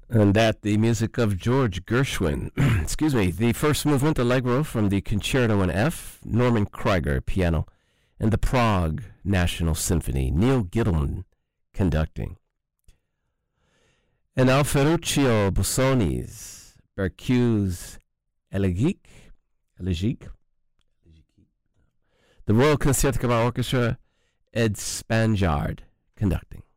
And that the music of George Gershwin. Excuse me. The first movement, Allegro, from the Concerto in F, Norman Krieger, piano, and the Prague National Symphony, Neil Gittleman conducting. And now Ferruccio Busoni's Berceuse Elegique. The Royal Concertgebouw Orchestra, Ed Spanjard conducting.